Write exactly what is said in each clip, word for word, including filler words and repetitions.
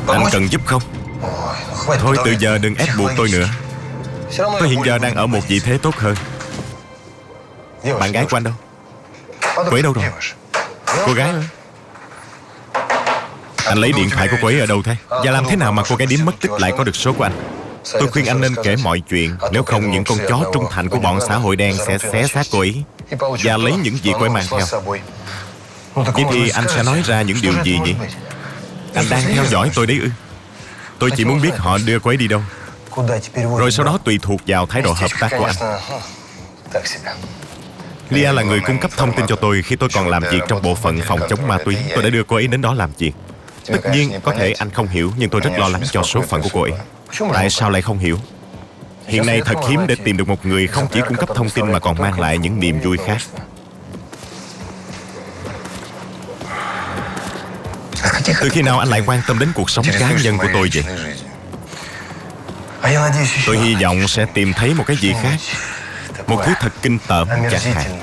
Anh cần giúp không? Thôi từ giờ đừng ép buộc tôi nữa. Tôi hiện giờ đang ở một vị thế tốt hơn. Bạn gái của anh đâu? Cô ấy đâu rồi? Cô gái ơi? Anh lấy điện thoại của cô ấy ở đâu thế? Và làm thế nào mà cô gái điếm mất tích lại có được số của anh? Tôi khuyên anh nên kể mọi chuyện. Nếu không những con chó trung thành của bọn xã hội đen sẽ xé xác cô ấy và lấy những gì cô ấy mang theo. Vậy thì anh sẽ nói ra những điều gì nhỉ? Anh đang theo dõi tôi đấy ư? Tôi chỉ muốn biết họ đưa cô ấy đi đâu, rồi sau đó tùy thuộc vào thái độ hợp tác của anh. Lia là người cung cấp thông tin cho tôi khi tôi còn làm việc trong bộ phận phòng chống ma túy. Tôi đã đưa cô ấy đến đó làm việc. Tất nhiên, có thể anh không hiểu, nhưng tôi rất lo lắng cho số phận của cô ấy. Tại sao lại không hiểu? Hiện nay thật hiếm để tìm được một người không chỉ cung cấp thông tin mà còn mang lại những niềm vui khác. Từ khi nào anh lại quan tâm đến cuộc sống cá nhân của tôi vậy? Tôi hy vọng sẽ tìm thấy một cái gì khác, một thứ thật kinh tởm chẳng hạn.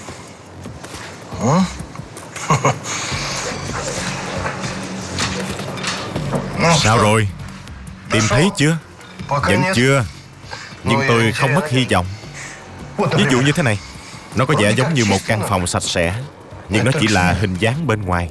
Sao rồi? Tìm thấy chưa? Vẫn chưa. Nhưng tôi không mất hy vọng. Ví dụ như thế này. Nó có vẻ giống như một căn phòng sạch sẽ, nhưng nó chỉ là hình dáng bên ngoài.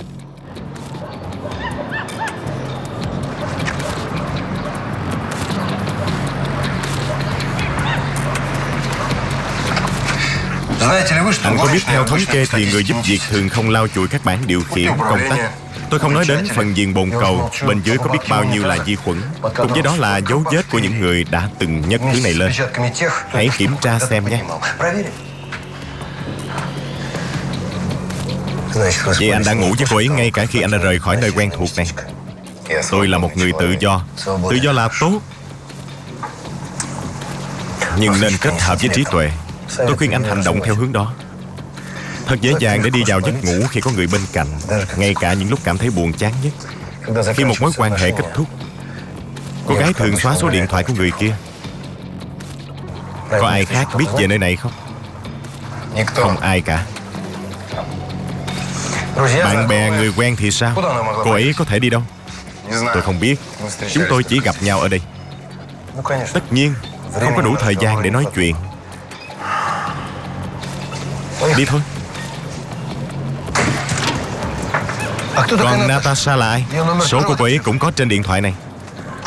Anh có biết theo thống kê thì người giúp việc thường không lau chùi các bảng điều khiển công tắc. Tôi không nói đến phần viền bồn cầu, bên dưới có biết bao nhiêu là vi khuẩn. Cùng với đó là dấu vết của những người đã từng nhấc thứ này lên. Hãy kiểm tra xem nhé. Vậy anh đã ngủ với cô ấy ngay cả khi anh đã rời khỏi nơi quen thuộc này. Tôi là một người tự do. Tự do là tốt, nhưng nên kết hợp với trí tuệ. Tôi khuyên anh hành động theo hướng đó. Thật dễ dàng để đi vào giấc ngủ khi có người bên cạnh, ngay cả những lúc cảm thấy buồn chán nhất. Khi một mối quan hệ kết thúc, cô gái thường xóa số điện thoại của người kia. Có ai khác biết về nơi này không? Không ai cả. Bạn bè, người quen thì sao? Cô ấy có thể đi đâu? Tôi không biết. Chúng tôi chỉ gặp nhau ở đây. Tất nhiên, không có đủ thời gian để nói chuyện. Đi thôi. Còn Natasha là ai? Số của cô ấy cũng có trên điện thoại này.